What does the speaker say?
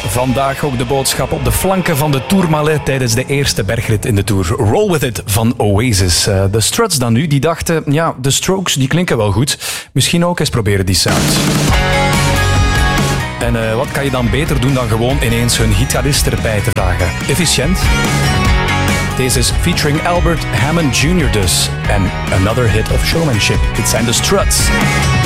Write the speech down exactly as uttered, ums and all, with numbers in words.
Vandaag ook de boodschap op de flanken van de Tourmalet tijdens de eerste bergrit in de Tour. Roll With It van Oasis. Uh, de Struts dan nu, die dachten, ja, de Strokes die klinken wel goed. Misschien ook eens proberen die sound. En uh, wat kan je dan beter doen dan gewoon ineens hun gitarist erbij te vragen? Efficiënt. Deze is featuring Albert Hammond junior dus. En another hit of showmanship. Dit zijn de Struts.